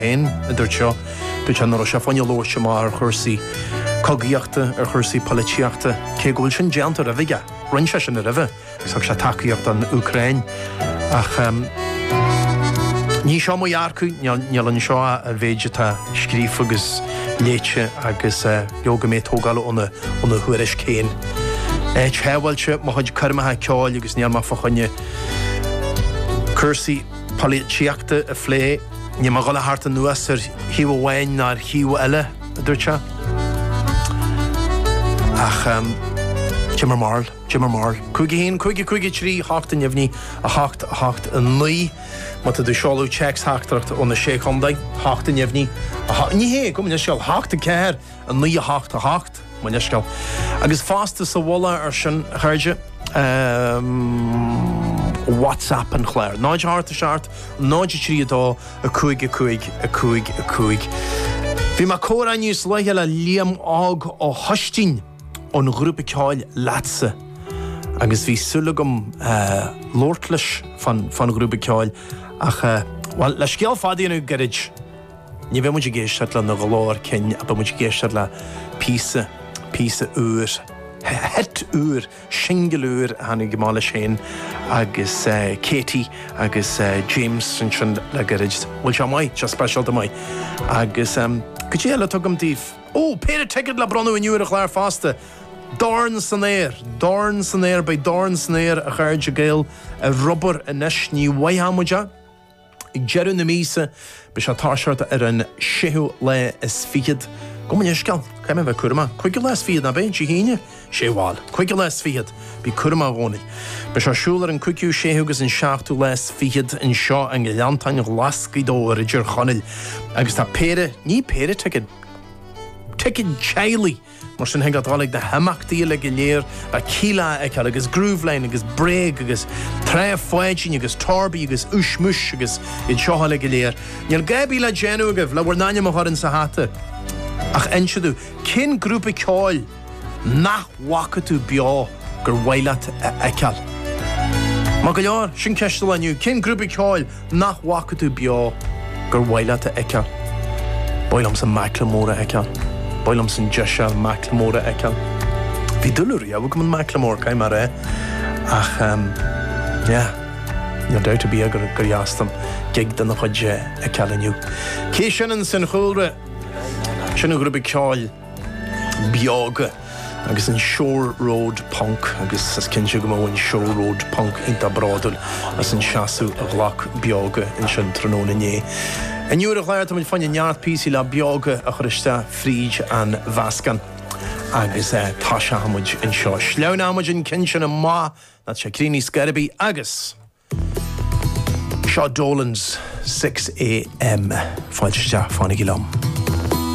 Ein dúirt an nó se fáinne lóirte mar chuirsaí cogaíochta ar chuirsaí polítíochta cé go bhfuil sin deantar a bhige rinn se sin a ribh ag se tacaíocht an Ucrain ach ní seo mo dhearcú neall an seo a bhéide tá scríomh agus léite agus beoga mé tógáil óna thuairis céin. Thehailte mo chuid curmathe ceáil agus níall má fachaine chuirsaí polítíochta a phlé ní má gola harta nuas ar híomh bhhain nar híomh eile a dúirte. Ach Jimmer Marl. Cuigi trí hácht an jefní a hácht an nuí má tá dú seáú checks háachtracht óna sé chundaig hácht an jefní ní hé go mne seáil hácht a céir an nuí a hácht man seáil. Agus fásta sa bhla ar sin chuirde WhatsApp an chléir. Náid háart a seart, náid trí adá a cuig. Bhí má córa níos leiche le líam ág ó hostín ón grúpa ceáil lása. Agus bhí sulagam lórtlis fan grúpa ceáil ach well, le scéal fadaíonú garid ní bheith muidir géisteart le na gláir cin a ba muidir géisteart le písa úr. Het úr, single úr hanig mála sin agus Katie agus James sin le garid. Bhfuil se mai, se special da mai. Agus go dtí eile tugam díh. Péidir teigid le bronú in úr a chláir fásta. Darn san éir bei darn san éir a chairde gail a rubber a nes ní waithamuide. Ag jeirú na mísa be se táseart ar an séú le is fiad. Goman isceal, caiim bheith curma. Cuige les fiad na bé, sí híine? Sé bháil. Cuige les fiad, bí curma gcónaí. Be se siúlar an cuiciú séúgus an seachtú les fiad an seo an gleantain lascaí dó ar a dúr chonil. Agus tá péire, ní péire teigid chailí. Mar sin hegadálaigh de hamachtaí le go léir a cíla eiceal agus grúvlein agus bréig agus tréh foiidín agus torbaí agus usmuis agus in seoá le go léir. Níl gaibí le déanúgah le bhar naine mo thurann sa hata. Ach enseadú, cin grúpa ceáil nach wacatú beá gur bhaileat eiceal. Má go leor sin ceistal aniu, cin grúpa ceáil nach wacatú beá gur bhaileat eiceal. Bailam sa Macklemóra eiceal. Bailam san Joshua Macklemóra eiceal. Bhí dulúirí a bhg man Macklemór caiim mar ach níor doubt a bí gur jaastam gig den nach chuide eiceal aniu. Cé sinan san chóra sin grúpa ceáil beaga agus an Shore Road Punk agus as cinse go mhain Shore Road Punk inta brádul as an seaasú a ghlach beaga in sin tróna né. En nuair a chléir tamid fanne neart písí le beaga a chuiriste fríd an bhascan agus tá se hamuid in seo. Sleann hamuid in cin sin an má na sé críní scarabí agus Shaw Dolan's 6 a.m. fáilte fáinnig i lom.